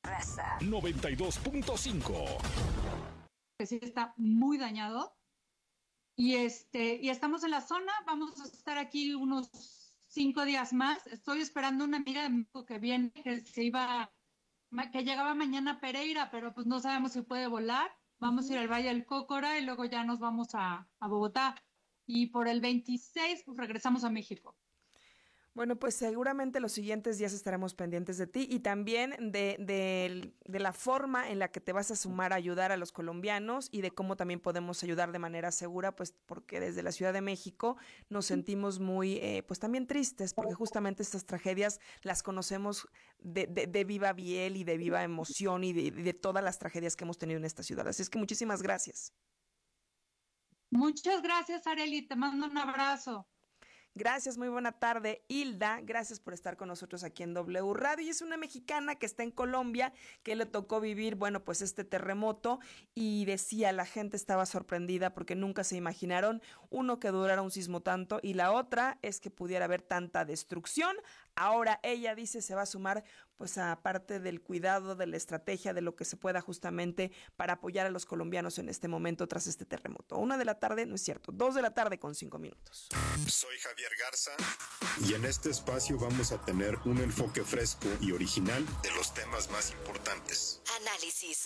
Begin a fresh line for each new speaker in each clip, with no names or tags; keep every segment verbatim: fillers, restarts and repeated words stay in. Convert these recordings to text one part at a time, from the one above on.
noventa y dos punto cinco.
Que sí está muy dañado. Y este, y estamos en la zona, vamos a estar aquí unos cinco días más. Estoy esperando una amiga de México que viene, que se iba, que llegaba mañana a Pereira, pero pues no sabemos si puede volar. Vamos a ir al Valle del Cócora y luego ya nos vamos a, a Bogotá. Y por el veintiséis, pues regresamos a México.
Bueno, pues seguramente los siguientes días estaremos pendientes de ti y también de, de, de la forma en la que te vas a sumar a ayudar a los colombianos y de cómo también podemos ayudar de manera segura, pues porque desde la Ciudad de México nos sentimos muy, eh, pues también tristes, porque justamente estas tragedias las conocemos de, de, de viva piel y de viva emoción y de, de todas las tragedias que hemos tenido en esta ciudad. Así es que muchísimas gracias.
Muchas gracias, Areli, te mando un abrazo.
Gracias, muy buena tarde. Hilda, gracias por estar con nosotros aquí en W Radio. Y es una mexicana que está en Colombia, que le tocó vivir, bueno, pues este terremoto y decía, la gente estaba sorprendida porque nunca se imaginaron, uno, que durara un sismo tanto y la otra es que pudiera haber tanta destrucción. Ahora ella dice se va a sumar pues a parte del cuidado, de la estrategia, de lo que se pueda justamente para apoyar a los colombianos en este momento tras este terremoto. Una de la tarde, no es cierto, dos de la tarde con cinco minutos.
Soy Javier Garza y en este espacio vamos a tener un enfoque fresco y original de los temas más importantes.
Análisis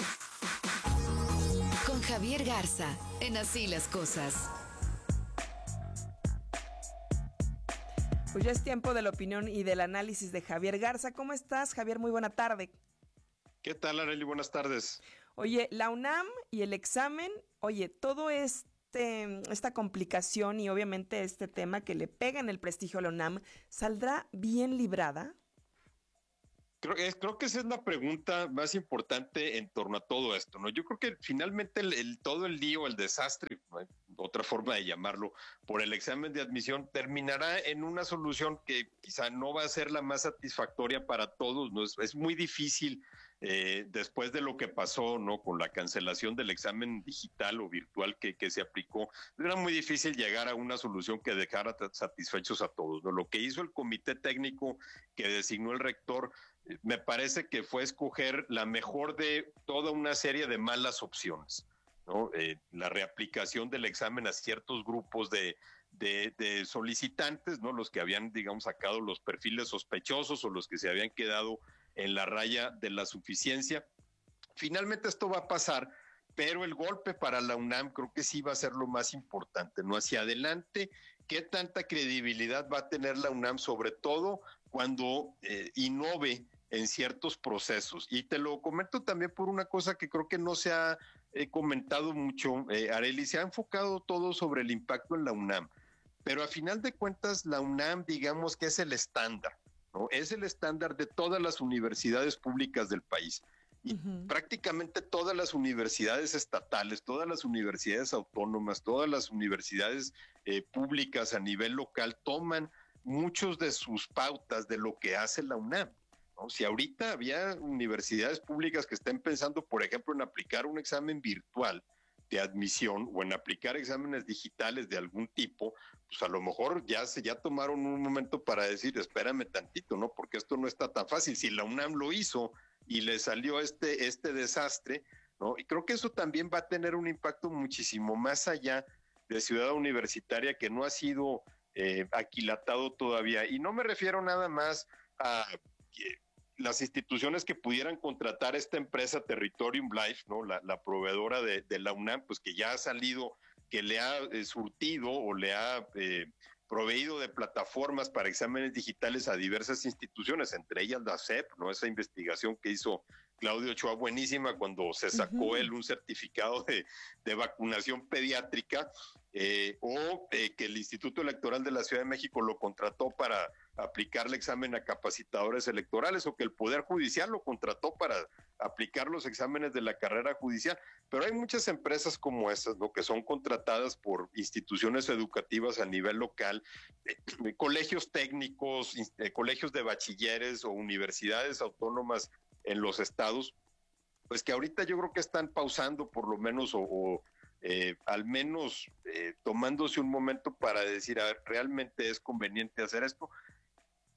con Javier Garza en Así las Cosas.
Pues ya es tiempo de la opinión y del análisis de Javier Garza. ¿Cómo estás, Javier? Muy buena tarde.
¿Qué tal, Arely? Buenas tardes.
Oye, la UNAM y el examen, oye, todo este, esta complicación y obviamente este tema que le pega en el prestigio a la UNAM, ¿saldrá bien librada?
Creo, es, creo que esa es la pregunta más importante en torno a todo esto, ¿no? Yo creo que finalmente el, el, todo el lío, el desastre, ¿no? Otra forma de llamarlo, por el examen de admisión terminará en una solución que quizá no va a ser la más satisfactoria para todos, ¿no? Es, es muy difícil eh, después de lo que pasó, ¿no? Con la cancelación del examen digital o virtual que, que se aplicó, era muy difícil llegar a una solución que dejara satisfechos a todos, ¿no? Lo que hizo el comité técnico que designó el rector, me parece que fue escoger la mejor de toda una serie de malas opciones, ¿no? Eh, la reaplicación del examen a ciertos grupos de, de, de solicitantes, ¿no? Los que habían, digamos, sacado los perfiles sospechosos o los que se habían quedado en la raya de la suficiencia. Finalmente esto va a pasar, pero el golpe para la UNAM creo que sí va a ser lo más importante, ¿no? Hacia adelante, ¿qué tanta credibilidad va a tener la UNAM, sobre todo cuando eh, innove en ciertos procesos? Y te lo comento también por una cosa que creo que no se ha eh, comentado mucho, eh, Arely, se ha enfocado todo sobre el impacto en la UNAM, pero a final de cuentas la UNAM, digamos que es el estándar, ¿no? Es el estándar de todas las universidades públicas del país. Y uh-huh. prácticamente todas las universidades estatales, todas las universidades autónomas, todas las universidades eh, públicas a nivel local toman muchos de sus pautas de lo que hace la UNAM, ¿no? Si ahorita había universidades públicas que estén pensando, por ejemplo, en aplicar un examen virtual de admisión o en aplicar exámenes digitales de algún tipo, pues a lo mejor ya se ya tomaron un momento para decir, espérame tantito, ¿no? Porque esto no está tan fácil. Si la UNAM lo hizo y le salió este, este desastre, ¿no? Y creo que eso también va a tener un impacto muchísimo más allá de Ciudad Universitaria, que no ha sido eh, aquilatado todavía. Y no me refiero nada más a eh, las instituciones que pudieran contratar esta empresa Territorium Life, ¿no? La, la proveedora de, de la UNAM, pues que ya ha salido, que le ha eh, surtido o le ha eh, proveído de plataformas para exámenes digitales a diversas instituciones, entre ellas la C E P, ¿no? Esa investigación que hizo Claudio Ochoa, buenísima, cuando se sacó uh-huh. él un certificado de, de vacunación pediátrica, eh, o eh, que el Instituto Electoral de la Ciudad de México lo contrató para aplicarle examen a capacitadores electorales, o que el Poder Judicial lo contrató para aplicar los exámenes de la carrera judicial. Pero hay muchas empresas como esas, ¿no? Que son contratadas por instituciones educativas a nivel local, eh, colegios técnicos, eh, colegios de bachilleres o universidades autónomas en los estados, pues que ahorita yo creo que están pausando por lo menos o, o eh, al menos eh, tomándose un momento para decir, a ver, ¿realmente es conveniente hacer esto?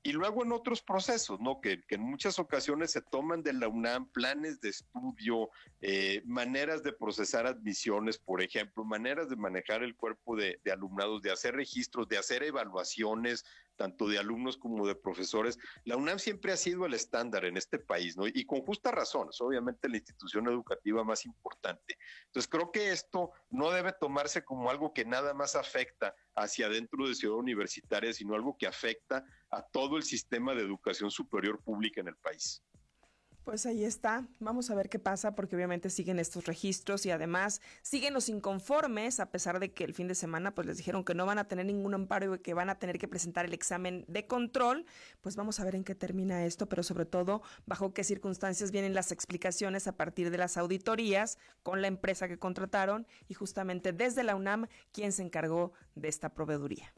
y luego en otros procesos, ¿no? Que, que en muchas ocasiones se toman de la UNAM planes de estudio, eh, maneras de procesar admisiones, por ejemplo, maneras de manejar el cuerpo de, de alumnados, de hacer registros, de hacer evaluaciones, tanto de alumnos como de profesores. La UNAM siempre ha sido el estándar en este país, ¿no? Y con justa razón, es obviamente la institución educativa más importante. Entonces creo que esto no debe tomarse como algo que nada más afecta hacia adentro de Ciudad Universitaria, sino algo que afecta a todo el sistema de educación superior pública en el país.
Pues ahí está, vamos a ver qué pasa porque obviamente siguen estos registros y además siguen los inconformes a pesar de que el fin de semana pues les dijeron que no van a tener ningún amparo y que van a tener que presentar el examen de control. Pues vamos a ver en qué termina esto, pero sobre todo bajo qué circunstancias vienen las explicaciones a partir de las auditorías con la empresa que contrataron y justamente desde la UNAM quien se encargó de esta proveeduría.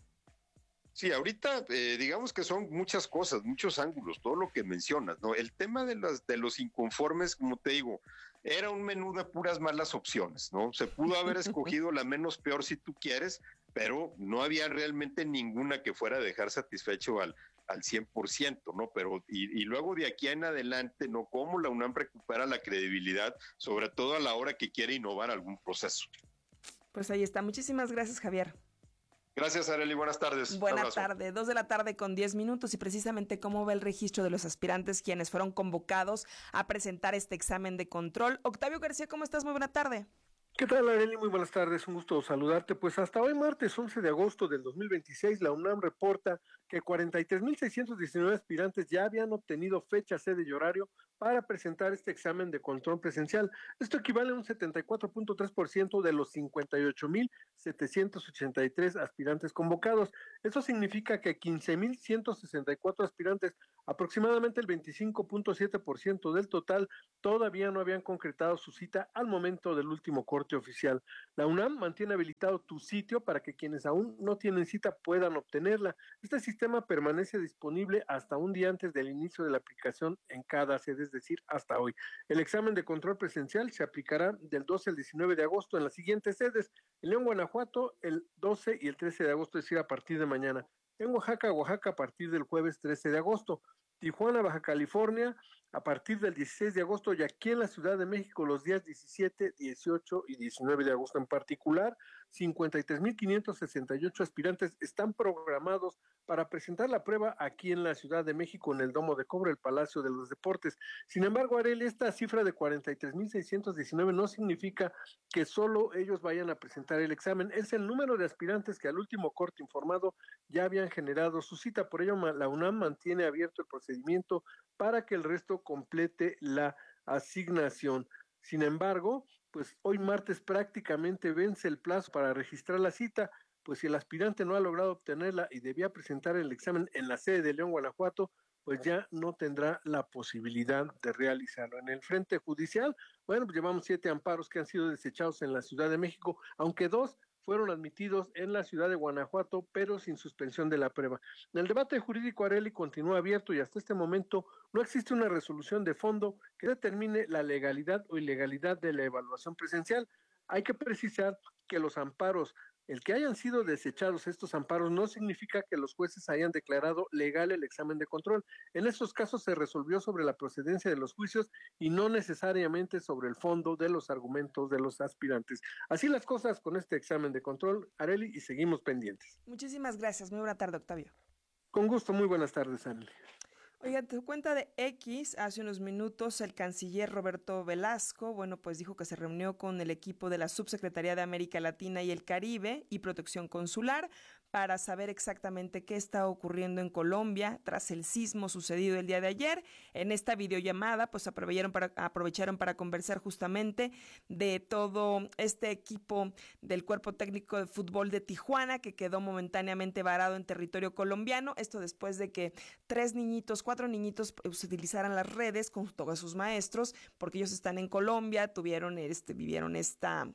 Sí, ahorita eh, digamos que son muchas cosas, muchos ángulos, todo lo que mencionas, ¿no? El tema de, las, de los inconformes, como te digo, era un menú de puras malas opciones, ¿no? Se pudo haber escogido la menos peor si tú quieres, pero no había realmente ninguna que fuera a dejar satisfecho al, al cien por ciento, ¿no? Pero, y, y luego de aquí en adelante, ¿no? ¿Cómo la UNAM recupera la credibilidad, sobre todo a la hora que quiere innovar algún proceso?
Pues ahí está. Muchísimas gracias, Javier.
Gracias, Arely. Buenas tardes.
Buena tarde. Dos de la tarde con diez minutos y precisamente cómo va el registro de los aspirantes quienes fueron convocados a presentar este examen de control. Octavio García, ¿cómo estás? Muy buena tarde.
¿Qué tal, Arely? Muy buenas tardes, un gusto saludarte. Pues hasta hoy, martes once de agosto del dos mil veintiséis, la UNAM reporta que cuarenta y tres mil seiscientos diecinueve aspirantes ya habían obtenido fecha, sede y horario para presentar este examen de control presencial. Esto equivale a un setenta y cuatro punto tres por ciento de los cincuenta y ocho mil setecientos ochenta y tres aspirantes convocados. Eso significa que quince mil ciento sesenta y cuatro aspirantes, aproximadamente el veinticinco punto siete por ciento del total, todavía no habían concretado su cita al momento del último corte oficial. La UNAM mantiene habilitado tu sitio para que quienes aún no tienen cita puedan obtenerla. Este sistema permanece disponible hasta un día antes del inicio de la aplicación en cada sede, es decir, hasta hoy. El examen de control presencial se aplicará del doce al diecinueve de agosto en las siguientes sedes: en León, Guanajuato, el doce y el trece de agosto, es decir, a partir de mañana. En Oaxaca, Oaxaca, a partir del jueves trece de agosto. Tijuana, Baja California, a partir del dieciséis de agosto, y aquí en la Ciudad de México los días diecisiete, dieciocho y diecinueve de agosto en particular. cincuenta y tres mil quinientos sesenta y ocho aspirantes están programados para presentar la prueba aquí en la Ciudad de México, en el Domo de Cobre, el Palacio de los Deportes. Sin embargo, Arely, esta cifra de cuarenta y tres mil seiscientos diecinueve no significa que solo ellos vayan a presentar el examen. Es el número de aspirantes que al último corte informado ya habían generado su cita. Por ello, la UNAM mantiene abierto el procedimiento para que el resto complete la asignación. Sin embargo, pues hoy martes prácticamente vence el plazo para registrar la cita, pues si el aspirante no ha logrado obtenerla y debía presentar el examen en la sede de León, Guanajuato, pues ya no tendrá la posibilidad de realizarlo. En el frente judicial, bueno, pues llevamos siete amparos que han sido desechados en la Ciudad de México, aunque dos fueron admitidos en la ciudad de Guanajuato, pero sin suspensión de la prueba. El debate jurídico, Arely, continúa abierto y hasta este momento no existe una resolución de fondo que determine la legalidad o ilegalidad de la evaluación presencial. Hay que precisar que los amparos, el que hayan sido desechados estos amparos, no significa que los jueces hayan declarado legal el examen de control. En estos casos se resolvió sobre la procedencia de los juicios y no necesariamente sobre el fondo de los argumentos de los aspirantes. Así las cosas con este examen de control, Arely, y seguimos pendientes.
Muchísimas gracias. Muy buena tarde, Octavio.
Con gusto, muy buenas tardes, Arely.
Oiga, tu cuenta de X, hace unos minutos el canciller Roberto Velasco, bueno, pues dijo que se reunió con el equipo de la Subsecretaría de América Latina y el Caribe y Protección Consular para saber exactamente qué está ocurriendo en Colombia tras el sismo sucedido el día de ayer. En esta videollamada, pues aprovecharon para, aprovecharon para conversar justamente de todo este equipo del Cuerpo Técnico de Fútbol de Tijuana que quedó momentáneamente varado en territorio colombiano. Esto después de que tres niñitos, cuatro niñitos pues, utilizaran las redes junto a sus maestros, porque ellos están en Colombia, tuvieron este, vivieron esta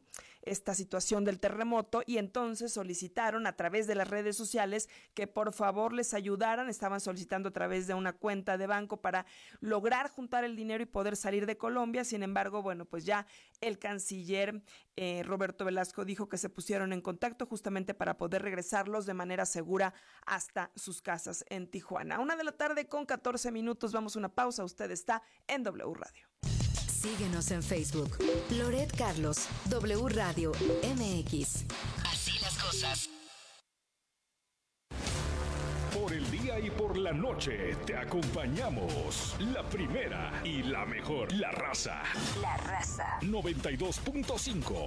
esta situación del terremoto y entonces solicitaron a través de las redes sociales que por favor les ayudaran. Estaban solicitando a través de una cuenta de banco para lograr juntar el dinero y poder salir de Colombia. Sin embargo, bueno, pues ya el canciller eh, Roberto Velasco dijo que se pusieron en contacto justamente para poder regresarlos de manera segura hasta sus casas en Tijuana. Una de la tarde con catorce minutos, vamos a una pausa. Usted está en W Radio.
Síguenos en Facebook. Loret Carlos, W Radio M X. Así las cosas.
Por el día y por la noche te acompañamos. La primera y la mejor. La Raza.
La Raza.
noventa y dos punto cinco.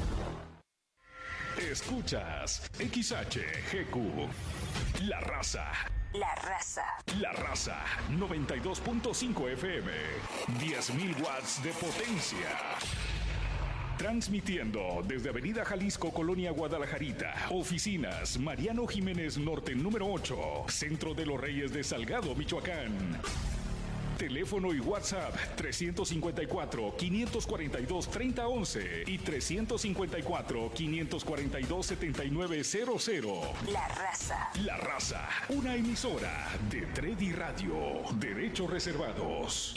Escuchas X H G Q. La Raza.
La Raza.
La Raza. noventa y dos punto cinco F M. diez mil watts de potencia. Transmitiendo desde Avenida Jalisco, Colonia Guadalajarita. Oficinas Mariano Jiménez Norte número ocho. Centro de los Reyes de Salgado, Michoacán. Teléfono y WhatsApp trescientos cincuenta y cuatro, quinientos cuarenta y dos, treinta once y trescientos cincuenta y cuatro, quinientos cuarenta y dos, setenta y nueve cero cero.
La Raza.
La Raza, una emisora de Tredi Radio. Derechos reservados.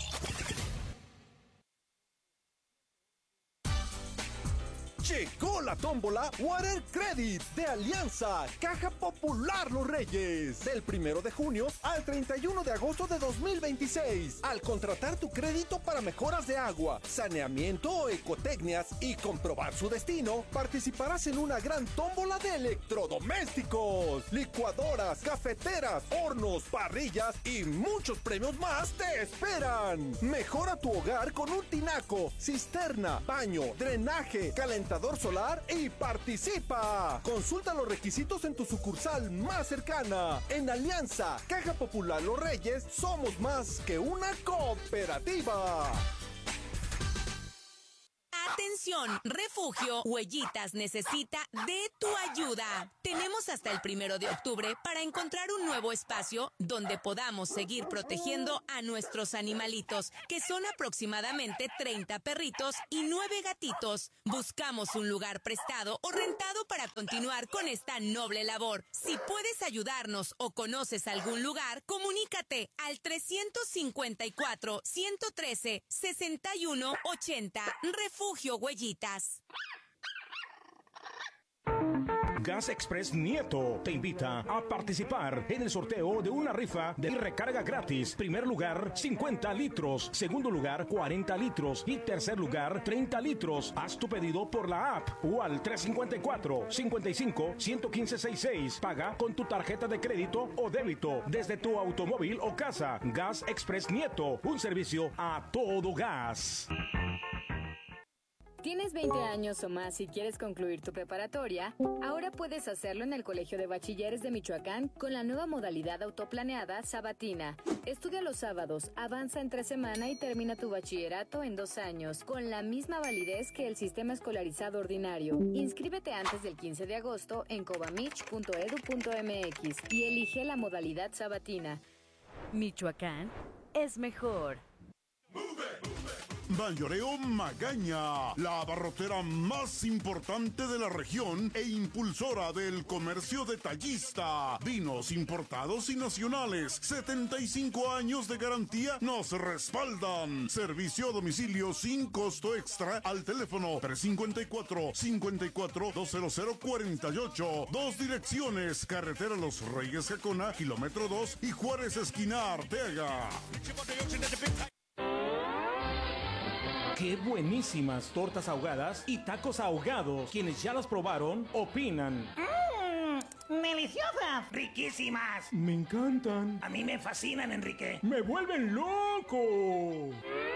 Llegó la tómbola Water Credit de Alianza Caja Popular Los Reyes. Del primero de junio al treinta y uno de agosto de dos mil veintiséis. Al contratar tu crédito para mejoras de agua, saneamiento o ecotecnias y comprobar su destino, participarás en una gran tómbola de electrodomésticos, licuadoras, cafeteras, hornos, parrillas y muchos premios más te esperan. Mejora tu hogar con un tinaco, cisterna, baño, drenaje, calentador solar y participa. Consulta los requisitos en tu sucursal más cercana. En Alianza Caja Popular Los Reyes somos más que una cooperativa.
Atención, Refugio Huellitas necesita de tu ayuda. Tenemos hasta el primero de octubre para encontrar un nuevo espacio donde podamos seguir protegiendo a nuestros animalitos, que son aproximadamente treinta perritos y nueve gatitos. Buscamos un lugar prestado o rentado para continuar con esta noble labor. Si puedes ayudarnos o conoces algún lugar, comunícate al trescientos cincuenta y cuatro, ciento trece, sesenta y uno ochenta. Refugio Huellitas.
Gas Express Nieto te invita a participar en el sorteo de una rifa de recarga gratis. Primer lugar, cincuenta litros. Segundo lugar, cuarenta litros. Y tercer lugar, treinta litros. Haz tu pedido por la app o al tres cinco cuatro, cincuenta y cinco, ciento quince sesenta y seis. Paga con tu tarjeta de crédito o débito desde tu automóvil o casa. Gas Express Nieto, un servicio a todo gas.
¿Tienes veinte años o más y quieres concluir tu preparatoria? Ahora puedes hacerlo en el Colegio de Bachilleres de Michoacán con la nueva modalidad autoplaneada sabatina. Estudia los sábados, avanza entre semana y termina tu bachillerato en dos años, con la misma validez que el sistema escolarizado ordinario. Inscríbete antes del quince de agosto en cobamich punto edu punto mx y elige la modalidad sabatina.
Michoacán es mejor.
Mayoreo Magaña, la abarrotera más importante de la región e impulsora del comercio detallista. Vinos importados y nacionales, setenta y cinco años de garantía nos respaldan. Servicio a domicilio sin costo extra al teléfono tres cinco cuatro, cincuenta y cuatro, doscientos cuarenta y ocho. Dos direcciones, carretera Los Reyes Jacona, kilómetro dos y Juárez esquina Arteaga.
¡Qué buenísimas tortas ahogadas y tacos ahogados! Quienes ya las probaron, opinan.
¡Mmm! ¡Deliciosas! ¡Riquísimas!
Me encantan.
A mí me fascinan, Enrique.
¡Me vuelven loco!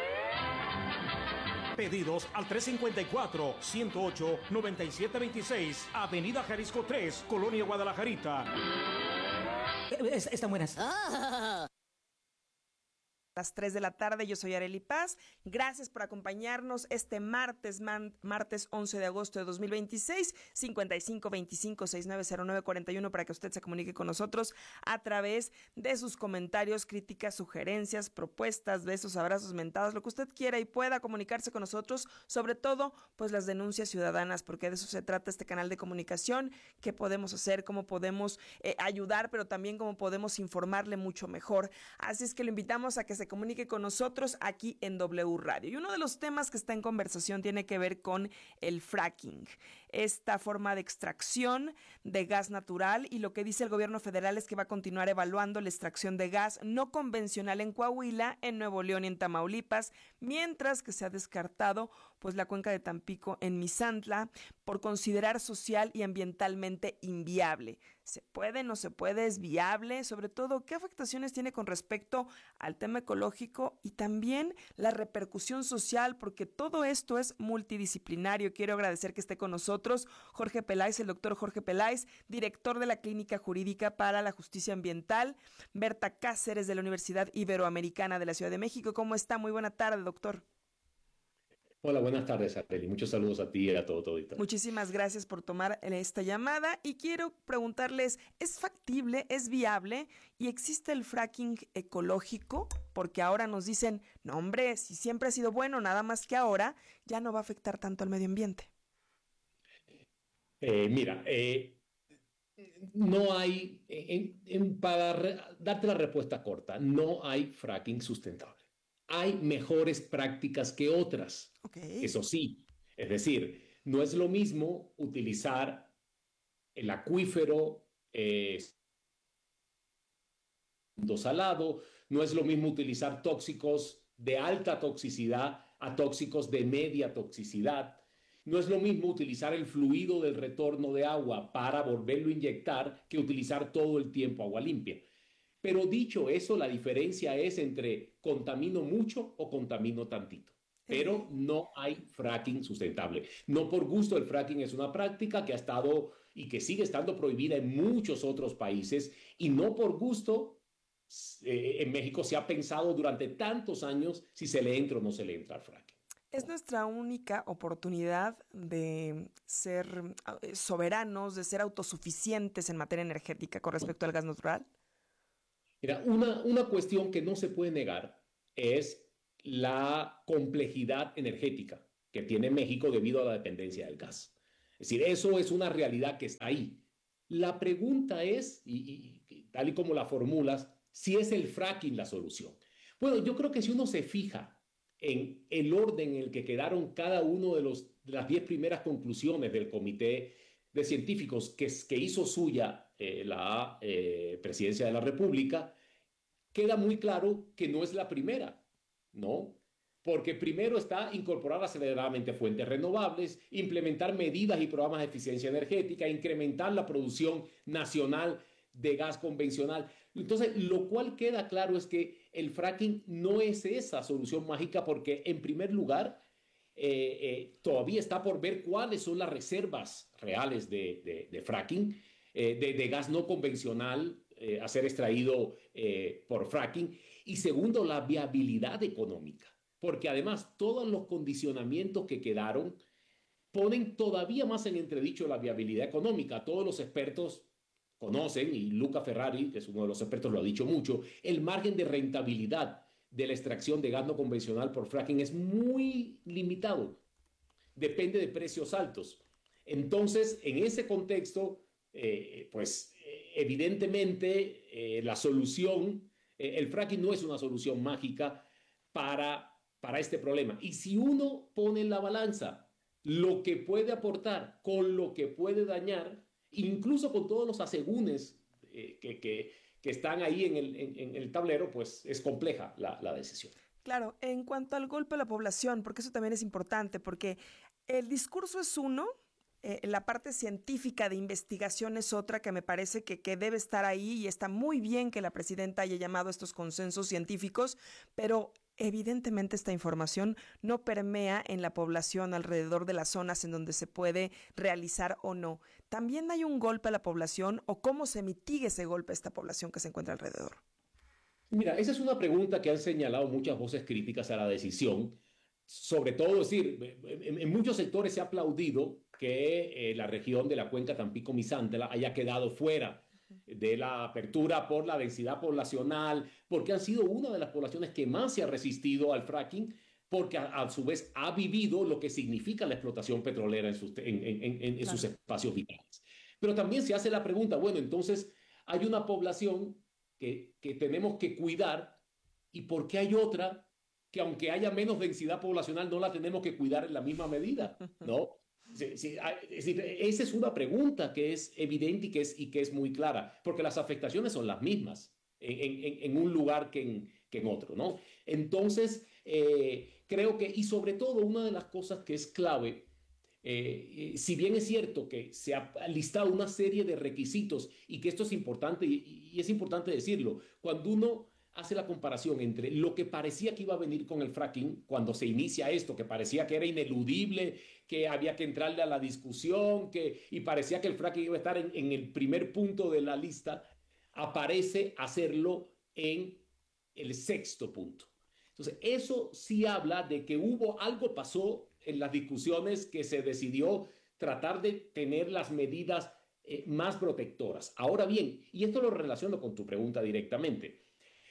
Pedidos al tres cinco cuatro, ciento ocho, noventa y siete veintiséis, Avenida Jalisco tres, Colonia Guadalajarita.
Es, están buenas. Ah.
las tres de la tarde. Yo soy Arely Paz. Gracias por acompañarnos este martes, man, martes once de agosto de dos mil veintiséis, cincuenta y cinco veinticinco sesenta y nueve cero nueve cuarenta y uno, para que usted se comunique con nosotros a través de sus comentarios, críticas, sugerencias, propuestas, besos, abrazos, mentadas, lo que usted quiera y pueda comunicarse con nosotros, sobre todo pues las denuncias ciudadanas, porque de eso se trata este canal de comunicación. ¿Qué podemos hacer? ¿Cómo podemos eh, ayudar? Pero también cómo podemos informarle mucho mejor. Así es que lo invitamos a que se comunique con nosotros aquí en W Radio. Y uno de los temas que está en conversación tiene que ver con el fracking, esta forma de extracción de gas natural, y lo que dice el gobierno federal es que va a continuar evaluando la extracción de gas no convencional en Coahuila, en Nuevo León y en Tamaulipas, mientras que se ha descartado pues la cuenca de Tampico en Misantla por considerar social y ambientalmente inviable. ¿Se puede? ¿No se puede? ¿Es viable? Sobre todo, ¿qué afectaciones tiene con respecto al tema ecológico y también la repercusión social? Porque todo esto es multidisciplinario. Quiero agradecer que esté con nosotros Jorge Peláez, el doctor Jorge Peláez, director de la Clínica Jurídica para la Justicia Ambiental, Berta Cáceres de la Universidad Iberoamericana de la Ciudad de México. ¿Cómo está? Muy buena tarde, doctor.
Hola, buenas tardes, Arely. Muchos saludos a ti y a todo tu auditorio.
Muchísimas gracias por tomar esta llamada y quiero preguntarles, ¿es factible, es viable y existe el fracking ecológico? Porque ahora nos dicen, no hombre, si siempre ha sido bueno, nada más que ahora ya no va a afectar tanto al medio ambiente.
Eh, mira, eh, no hay, en, en, para re, darte la respuesta corta, no hay fracking sustentable. Hay mejores prácticas que otras. Okay. Eso sí, es decir, no es lo mismo utilizar el acuífero eh, salado, no es lo mismo utilizar tóxicos de alta toxicidad a tóxicos de media toxicidad. No es lo mismo utilizar el fluido del retorno de agua para volverlo a inyectar que utilizar todo el tiempo agua limpia. Pero dicho eso, la diferencia es entre contamino mucho o contamino tantito. Pero no hay fracking sustentable. No por gusto, el fracking es una práctica que ha estado y que sigue estando prohibida en muchos otros países. Y no por gusto, eh, en México se ha pensado durante tantos años si se le entra o no se le entra al fracking.
¿Es nuestra única oportunidad de ser soberanos, de ser autosuficientes en materia energética con respecto al gas natural?
Mira, una, una cuestión que no se puede negar es la complejidad energética que tiene México debido a la dependencia del gas. Es decir, eso es una realidad que está ahí. La pregunta es, y, y tal y como la formulas, si es el fracking la solución. Bueno, yo creo que si uno se fija en el orden en el que quedaron cada uno de, los, de las diez primeras conclusiones del Comité de Científicos que, que hizo suya Eh, la eh, Presidencia de la República, queda muy claro que no es la primera, ¿no? Porque primero está incorporar aceleradamente fuentes renovables, implementar medidas y programas de eficiencia energética, incrementar la producción nacional de gas convencional. Entonces, lo cual queda claro es que el fracking no es esa solución mágica porque, en primer lugar, eh, eh, todavía está por ver cuáles son las reservas reales de, de, de fracking, Eh, de, de gas no convencional eh, a ser extraído eh, por fracking. Y segundo, la viabilidad económica, porque además todos los condicionamientos que quedaron ponen todavía más en entredicho la viabilidad económica. Todos los expertos conocen, y Luca Ferrari, que es uno de los expertos, lo ha dicho mucho, el margen de rentabilidad de la extracción de gas no convencional por fracking es muy limitado. Depende de precios altos. Entonces, en ese contexto, Eh, pues eh, evidentemente eh, la solución, eh, el fracking no es una solución mágica para, para este problema. Y si uno pone en la balanza lo que puede aportar con lo que puede dañar, incluso con todos los asegúnes eh, que, que, que están ahí en el, en, en el tablero, pues es compleja la, la decisión.
Claro, en cuanto al golpe a la población, porque eso también es importante, porque el discurso es uno, Eh, la parte científica de investigación es otra que me parece que, que debe estar ahí, y está muy bien que la presidenta haya llamado a estos consensos científicos, pero evidentemente esta información no permea en la población alrededor de las zonas en donde se puede realizar o no. ¿También hay un golpe a la población o cómo se mitiga ese golpe a esta población que se encuentra alrededor?
Mira, esa es una pregunta que han señalado muchas voces críticas a la decisión. Sobre todo, es decir, en, en muchos sectores se ha aplaudido que eh, la región de la cuenca Tampico-Misantla haya quedado fuera de la apertura por la densidad poblacional, porque han sido una de las poblaciones que más se ha resistido al fracking, porque a, a su vez ha vivido lo que significa la explotación petrolera en sus, en, en, en, en claro. sus espacios vitales. Pero también se hace la pregunta, bueno, entonces hay una población que, que tenemos que cuidar, ¿y por qué hay otra que aunque haya menos densidad poblacional no la tenemos que cuidar en la misma medida? ¿No? Sí, sí, es decir, esa es una pregunta que es evidente y que es, y que es muy clara, porque las afectaciones son las mismas en, en, en un lugar que en, que en otro, ¿no? Entonces, eh, creo que, y sobre todo, una de las cosas que es clave, eh, eh, si bien es cierto que se ha listado una serie de requisitos y que esto es importante, y, y es importante decirlo, cuando uno hace la comparación entre lo que parecía que iba a venir con el fracking cuando se inicia esto, que parecía que era ineludible, que había que entrarle a la discusión, que, y parecía que el fracking iba a estar en, en el primer punto de la lista, aparece hacerlo en el sexto punto. Entonces, eso sí habla de que hubo algo pasó en las discusiones que se decidió tratar de tener las medidas eh, más protectoras. Ahora bien, y esto lo relaciono con tu pregunta directamente,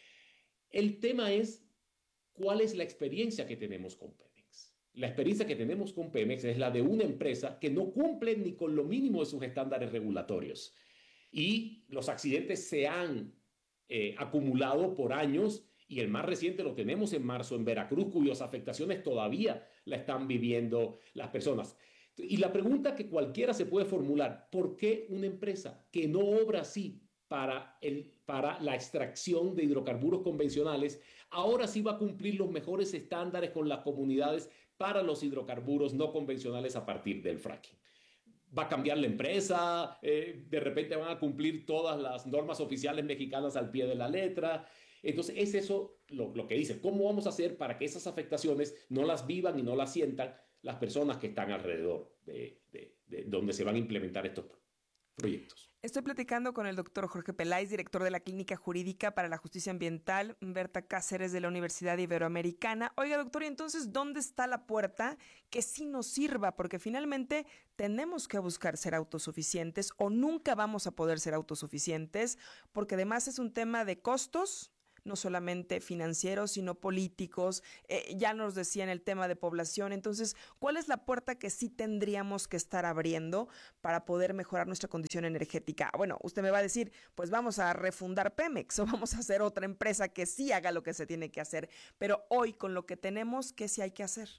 el tema es cuál es la experiencia que tenemos con Pemex. La experiencia que tenemos con Pemex es la de una empresa que no cumple ni con lo mínimo de sus estándares regulatorios. Y los accidentes se han eh, acumulado por años, y el más reciente lo tenemos en marzo en Veracruz, cuyas afectaciones todavía la están viviendo las personas. Y la pregunta que cualquiera se puede formular, ¿por qué una empresa que no obra así para, el, para la extracción de hidrocarburos convencionales, ahora sí va a cumplir los mejores estándares con las comunidades para los hidrocarburos no convencionales a partir del fracking? ¿Va a cambiar la empresa? Eh, ¿De repente van a cumplir todas las normas oficiales mexicanas al pie de la letra? Entonces, es eso lo, lo que dice. ¿Cómo vamos a hacer para que esas afectaciones no las vivan y no las sientan las personas que están alrededor de, de, de donde se van a implementar estos proyectos?
Estoy platicando con el doctor Jorge Peláez, director de la Clínica Jurídica para la Justicia Ambiental, Berta Cáceres de la Universidad Iberoamericana. Oiga, doctor, ¿y entonces dónde está la puerta que sí nos sirva? Porque finalmente tenemos que buscar ser autosuficientes o nunca vamos a poder ser autosuficientes, porque además es un tema de costos, no solamente financieros, sino políticos. Eh, ya nos decían el tema de población. Entonces, ¿cuál es la puerta que sí tendríamos que estar abriendo para poder mejorar nuestra condición energética? Bueno, usted me va a decir, pues vamos a refundar Pemex o vamos a hacer otra empresa que sí haga lo que se tiene que hacer. Pero hoy, con lo que tenemos, ¿qué sí hay que hacer?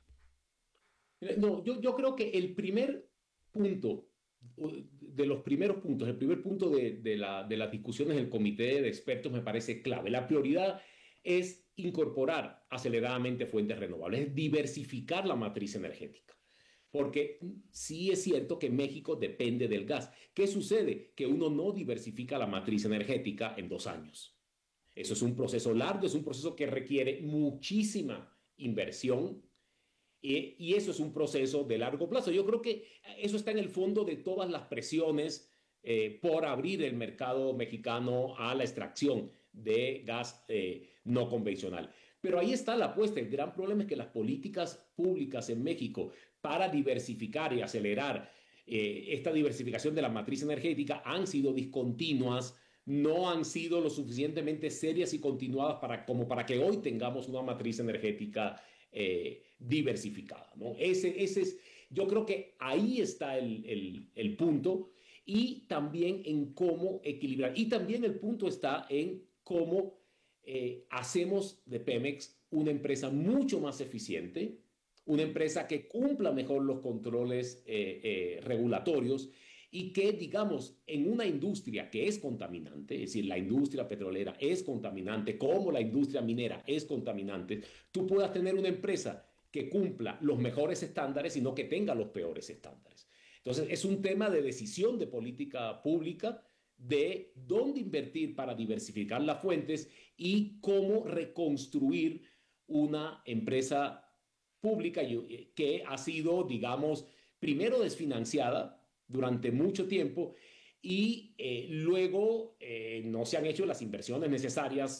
No, yo, yo creo que el primer punto, de los primeros puntos, el primer punto de, de, la, de las discusiones del comité de expertos me parece clave. La prioridad es incorporar aceleradamente fuentes renovables, es diversificar la matriz energética. Porque sí es cierto que México depende del gas. ¿Qué sucede? Que uno no diversifica la matriz energética en dos años. Eso es un proceso largo, es un proceso que requiere muchísima inversión. Y, y eso es un proceso de largo plazo. Yo creo que eso está en el fondo de todas las presiones eh, por abrir el mercado mexicano a la extracción de gas eh, no convencional. Pero ahí está la apuesta. El gran problema es que las políticas públicas en México para diversificar y acelerar eh, esta diversificación de la matriz energética han sido discontinuas, no han sido lo suficientemente serias y continuadas para, como para que hoy tengamos una matriz energética Eh, diversificada, ¿no? Ese, ese es, yo creo que ahí está el, el, el punto, y también en cómo equilibrar. Y también el punto está en cómo eh, hacemos de Pemex una empresa mucho más eficiente, una empresa que cumpla mejor los controles eh, eh, regulatorios, y que, digamos, en una industria que es contaminante, es decir, la industria petrolera es contaminante, como la industria minera es contaminante, tú puedas tener una empresa que cumpla los mejores estándares y no que tenga los peores estándares. Entonces, es un tema de decisión de política pública, de dónde invertir para diversificar las fuentes y cómo reconstruir una empresa pública que ha sido, digamos, primero desfinanciada durante mucho tiempo y eh, luego eh, no se han hecho las inversiones necesarias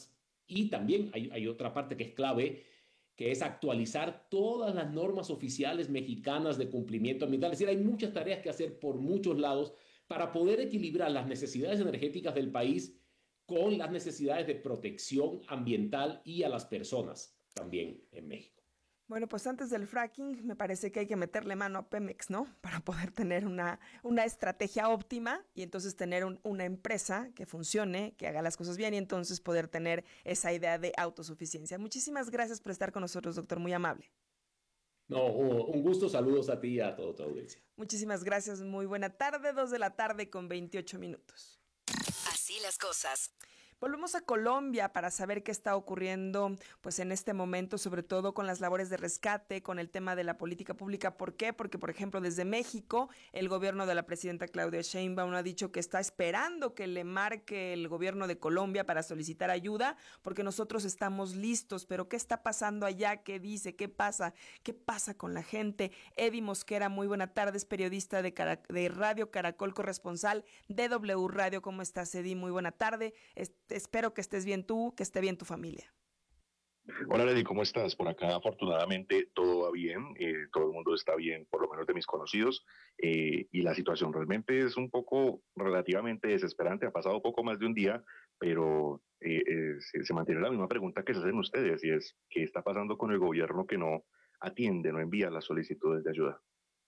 Y también hay, hay otra parte que es clave, que es actualizar todas las normas oficiales mexicanas de cumplimiento ambiental. Es decir, hay muchas tareas que hacer por muchos lados para poder equilibrar las necesidades energéticas del país con las necesidades de protección ambiental y a las personas también en México.
Bueno, pues antes del fracking me parece que hay que meterle mano a Pemex, ¿no? Para poder tener una, una estrategia óptima y entonces tener un, una empresa que funcione, que haga las cosas bien y entonces poder tener esa idea de autosuficiencia. Muchísimas gracias por estar con nosotros, doctor, muy amable.
No, un gusto, saludos a ti y a toda tu audiencia.
Muchísimas gracias, muy buena tarde, dos de la tarde con veintiocho minutos.
Así las cosas.
Volvemos a Colombia para saber qué está ocurriendo pues en este momento, sobre todo con las labores de rescate, con el tema de la política pública. ¿Por qué? Porque, por ejemplo, desde México, el gobierno de la presidenta Claudia Sheinbaum ha dicho que está esperando que le marque el gobierno de Colombia para solicitar ayuda, porque nosotros estamos listos. Pero ¿qué está pasando allá? ¿Qué dice? ¿Qué pasa? ¿Qué pasa con la gente? Eddie Mosquera, muy buena tarde, es periodista de, Cara- de Radio Caracol, corresponsal de W Radio. ¿Cómo estás, Eddie? Muy buena tarde. Es- Espero que estés bien tú, que esté bien tu familia.
Hola Lady, ¿cómo estás? Por acá afortunadamente todo va bien, eh, todo el mundo está bien, por lo menos de mis conocidos, eh, y la situación realmente es un poco relativamente desesperante. Ha pasado poco más de un día, pero eh, eh, se, se mantiene la misma pregunta que se hacen ustedes, y es ¿qué está pasando con el gobierno que no atiende, no envía las solicitudes de ayuda?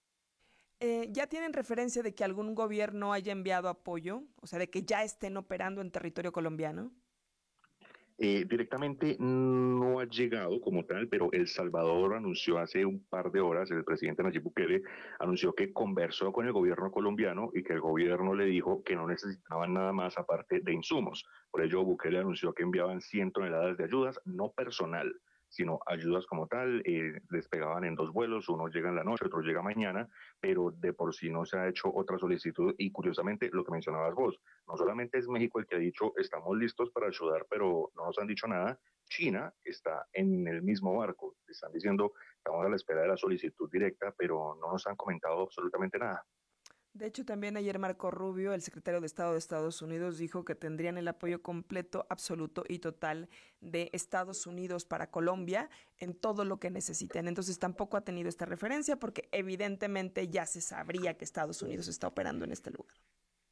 Eh, ¿Ya tienen referencia de que algún gobierno haya enviado apoyo? O sea, de que ya estén operando en territorio colombiano.
Eh, directamente no ha llegado como tal, pero El Salvador anunció hace un par de horas, el presidente Nayib Bukele anunció que conversó con el gobierno colombiano y que el gobierno le dijo que no necesitaban nada más aparte de insumos. Por ello, Bukele anunció que enviaban cien toneladas de ayudas, no personal, sino ayudas como tal. Eh, despegaban en dos vuelos, uno llega en la noche, otro llega mañana, pero de por sí no se ha hecho otra solicitud. Y curiosamente, lo que mencionabas vos, no solamente es México el que ha dicho estamos listos para ayudar, pero no nos han dicho nada. China está en el mismo barco, están diciendo estamos a la espera de la solicitud directa, pero no nos han comentado absolutamente nada.
De hecho, también ayer Marco Rubio, el secretario de Estado de Estados Unidos, dijo que tendrían el apoyo completo, absoluto y total de Estados Unidos para Colombia en todo lo que necesiten. Entonces tampoco ha tenido esta referencia porque evidentemente ya se sabría que Estados Unidos está operando en este lugar.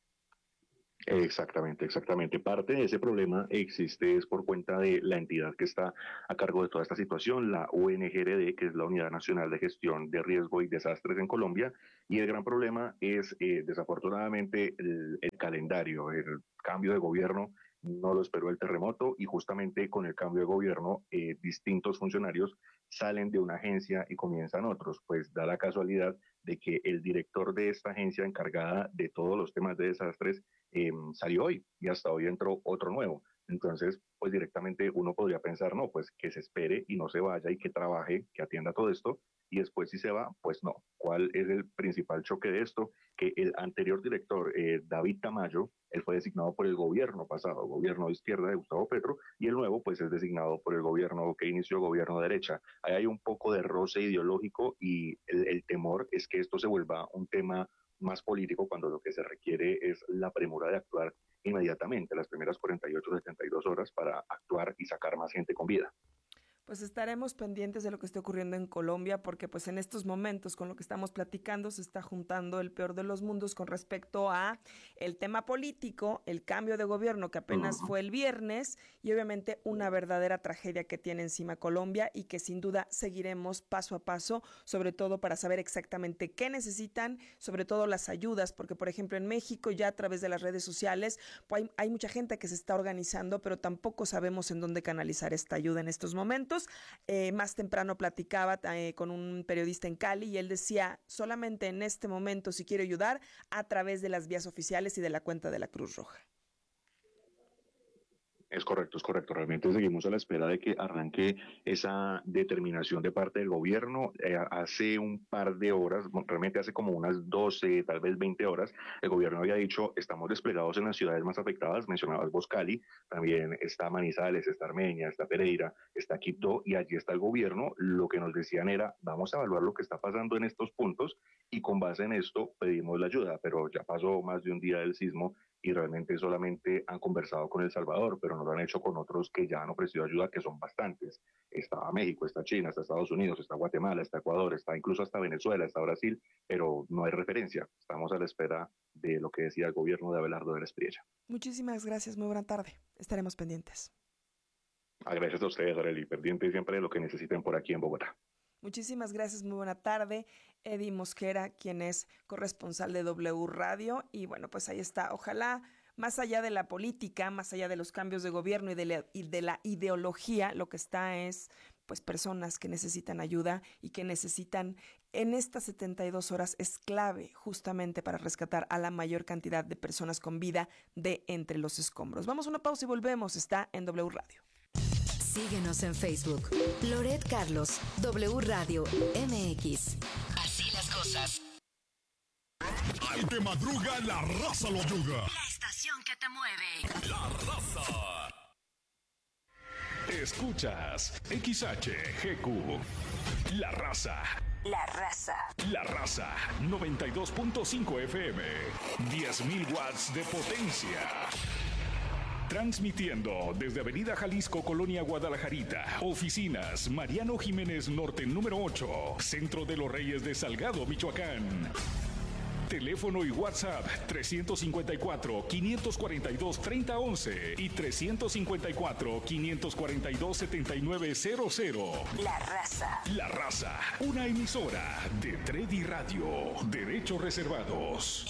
Exactamente, exactamente. Parte de ese problema existe es por cuenta de la entidad que está a cargo de toda esta situación, la U N G R D, que es la Unidad Nacional de Gestión de Riesgo y Desastres en Colombia, y el gran problema es eh, desafortunadamente el, el calendario, el cambio de gobierno. No lo esperó el terremoto y justamente con el cambio de gobierno eh, distintos funcionarios salen de una agencia y comienzan otros. Pues da la casualidad de que el director de esta agencia encargada de todos los temas de desastres eh, salió hoy y hasta hoy entró otro nuevo. Entonces, pues directamente uno podría pensar, no, pues que se espere y no se vaya y que trabaje, que atienda todo esto, y después si se va, pues no. ¿Cuál es el principal choque de esto? Que el anterior director, eh, David Tamayo, él fue designado por el gobierno pasado, gobierno de izquierda de Gustavo Petro, y el nuevo pues es designado por el gobierno que inició, gobierno de derecha. Ahí hay un poco de roce ideológico y el, el temor es que esto se vuelva un tema más político cuando lo que se requiere es la premura de actuar inmediatamente, las primeras cuarenta y ocho, setenta y dos horas para actuar y sacar más gente con vida.
Pues estaremos pendientes de lo que esté ocurriendo en Colombia porque pues en estos momentos con lo que estamos platicando se está juntando el peor de los mundos con respecto a el tema político, el cambio de gobierno que apenas fue el viernes y obviamente una verdadera tragedia que tiene encima Colombia y que sin duda seguiremos paso a paso, sobre todo para saber exactamente qué necesitan, sobre todo las ayudas, porque por ejemplo en México ya a través de las redes sociales pues, hay, hay mucha gente que se está organizando, pero tampoco sabemos en dónde canalizar esta ayuda en estos momentos. Eh, más temprano platicaba eh, con un periodista en Cali y él decía, solamente en este momento si quiero ayudar a través de las vías oficiales y de la cuenta de la Cruz Roja.
Es correcto, es correcto. Realmente seguimos a la espera de que arranque esa determinación de parte del gobierno. Eh, hace un par de horas, realmente hace como unas doce, tal vez veinte horas, el gobierno había dicho, estamos desplegados en las ciudades más afectadas, mencionabas vos Cali, también está Manizales, está Armenia, está Pereira, está Quibdó, y allí está el gobierno. Lo que nos decían era, vamos a evaluar lo que está pasando en estos puntos y con base en esto pedimos la ayuda, pero ya pasó más de un día del sismo y realmente solamente han conversado con El Salvador, pero no lo han hecho con otros que ya han ofrecido ayuda, que son bastantes. Está México, está China, está Estados Unidos, está Guatemala, está Ecuador, está incluso hasta Venezuela, está Brasil, pero no hay referencia. Estamos a la espera de lo que decía el gobierno de Abelardo de la Espriella.
Muchísimas gracias, muy buena tarde. Estaremos pendientes.
Ah, gracias a ustedes, Arely, pendiente siempre de lo que necesiten por aquí en Bogotá.
Muchísimas gracias, muy buena tarde. Eddie Mosquera, quien es corresponsal de W Radio. Y bueno, pues ahí está. Ojalá, más allá de la política, más allá de los cambios de gobierno y de la, y de la ideología, lo que está es pues personas que necesitan ayuda y que necesitan en estas setenta y dos horas es clave justamente para rescatar a la mayor cantidad de personas con vida de entre los escombros. Vamos a una pausa y volvemos. Está en W Radio.
Síguenos en Facebook. Loret Carlos, W Radio M X. Así las cosas.
Al que madruga, la raza lo ayuda.
La estación que te mueve.
La raza.
Escuchas X H G Q. La raza.
La raza.
La raza. noventa y dos punto cinco F M. diez mil watts de potencia. Transmitiendo desde Avenida Jalisco, Colonia Guadalajarita. Oficinas Mariano Jiménez Norte número ocho. Centro de los Reyes de Salgado, Michoacán. Teléfono y WhatsApp trescientos cincuenta y cuatro, quinientos cuarenta y dos, treinta once y trescientos cincuenta y cuatro, quinientos cuarenta y dos, setenta y nueve cero cero.
La raza.
La raza. Una emisora de Tredi Radio. Derechos reservados.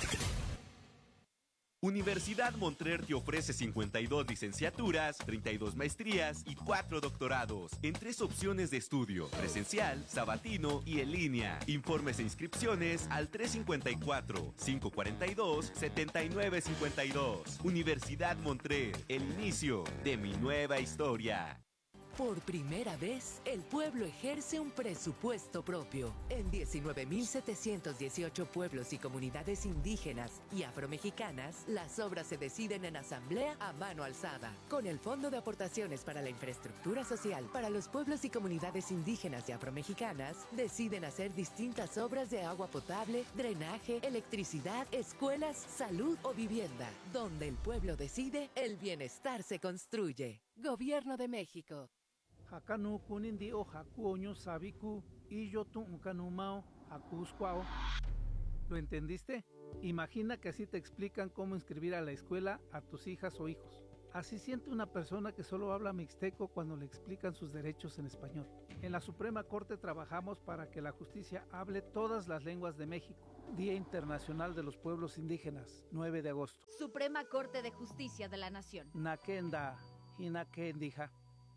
Universidad Montclair te ofrece cincuenta y dos licenciaturas, treinta y dos maestrías y cuatro doctorados en tres opciones de estudio: presencial, sabatino y en línea. Informes e inscripciones al tres cincuenta y cuatro, cinco cuarenta y dos, setenta y nueve cincuenta y dos. Universidad Montclair, el inicio de mi nueva historia.
Por primera vez, el pueblo ejerce un presupuesto propio. En diecinueve mil setecientos dieciocho pueblos y comunidades indígenas y afromexicanas, las obras se deciden en asamblea a mano alzada. Con el Fondo de Aportaciones para la Infraestructura Social para los pueblos y comunidades indígenas y afromexicanas, deciden hacer distintas obras de agua potable, drenaje, electricidad, escuelas, salud o vivienda. Donde el pueblo decide, el bienestar se construye. Gobierno de México.
Hakanu kunindi o hakuoño sabiku y yo tu unkanumao hakuscuao. ¿Lo entendiste? Imagina que así te explican cómo inscribir a la escuela a tus hijas o hijos. Así siente una persona que solo habla mixteco cuando le explican sus derechos en español. En la Suprema Corte trabajamos para que la justicia hable todas las lenguas de México. Día Internacional de los Pueblos Indígenas, nueve de agosto.
Suprema Corte de Justicia de la Nación.
Nakenda, Hinakendija.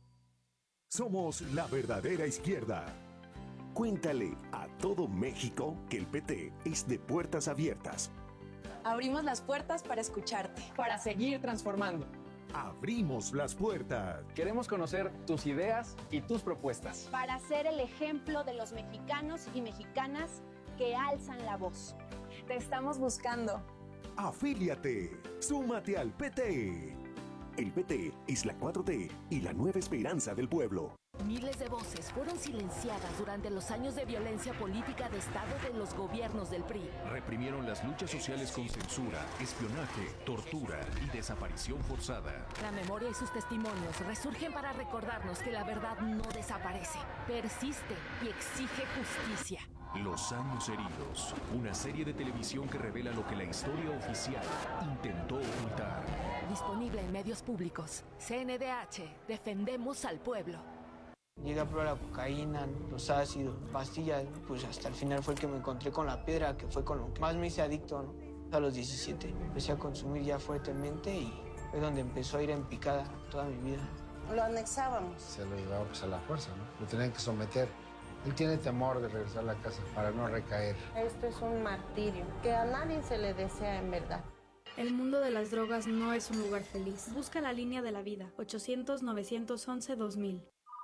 Somos la verdadera izquierda. Cuéntale a todo México que el P T es de puertas abiertas.
Abrimos las puertas para escucharte, para seguir transformando.
Abrimos las puertas.
Queremos conocer tus ideas y tus propuestas.
Para ser el ejemplo de los mexicanos y mexicanas que alzan la voz.
Te estamos buscando.
Afíliate. Súmate al P T. El P T es la cuatro T y la nueva esperanza del pueblo.
Miles de voces fueron silenciadas durante los años de violencia política de Estado de los gobiernos del P R I.
Reprimieron las luchas sociales con censura, espionaje, tortura y desaparición forzada.
La memoria y sus testimonios resurgen para recordarnos que la verdad no desaparece, persiste y exige justicia.
Los años heridos, una serie de televisión que revela lo que la historia oficial intentó ocultar.
Disponible en medios públicos. C N D H, defendemos al pueblo.
Llegué a probar la cocaína, los ácidos, pastillas, pues hasta el final fue el que me encontré con la piedra, que fue con lo que más me hice adicto, ¿no? A los diecisiete empecé a consumir ya fuertemente y fue donde empezó a ir en picada toda mi vida.
Lo anexábamos.
Se lo llevaba pues a la fuerza, ¿no? Lo tenían que someter. Él tiene temor de regresar a la casa para no recaer.
Esto es un martirio que a nadie se le desea en verdad.
El mundo de las drogas no es un lugar feliz. Busca la línea de la vida. ochocientos, novecientos once, dos mil.